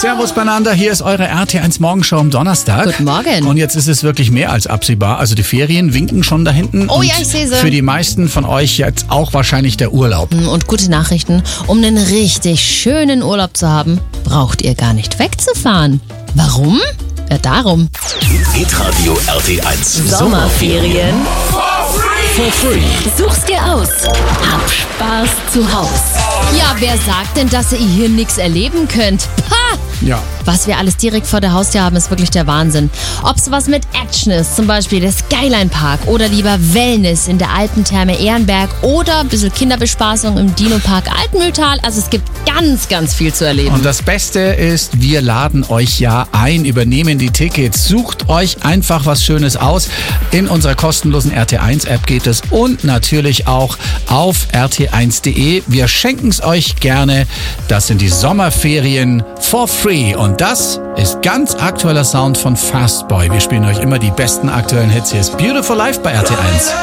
Servus beieinander, hier ist eure RT1 Morgenshow am Donnerstag. Guten Morgen. Und jetzt ist es wirklich mehr als absehbar. Also die Ferien winken schon da hinten. Oh und ja, ich sehe sie. Für die meisten von euch jetzt auch wahrscheinlich der Urlaub. Und gute Nachrichten, um einen richtig schönen Urlaub zu haben, braucht ihr gar nicht wegzufahren. Warum? Ja, darum. Hitradio RT1. Sommerferien. For free. Such's dir aus. Hab Spaß zu Haus. Ja, wer sagt denn, dass ihr hier nichts erleben könnt? Pah! Ja. Was wir alles direkt vor der Haustür haben, ist wirklich der Wahnsinn. Ob's was mit Action ist, zum Beispiel der Skyline Park oder lieber Wellness in der Alpentherme Ehrenberg oder ein bisschen Kinderbespaßung im Dino-Park Altmühltal. Also es gibt ganz, ganz viel zu erleben. Und das Beste ist, wir laden euch ja ein, übernehmen die Tickets. Sucht euch einfach was Schönes aus. In unserer kostenlosen RT1-App geht es und natürlich auch auf rt1.de. Wir schenken es euch gerne. Das sind die Sommerferien for free. Und das ist ganz aktueller Sound von Fastboy. Wir spielen euch immer die besten aktuellen Hits. Hier ist Beautiful Life bei RT1.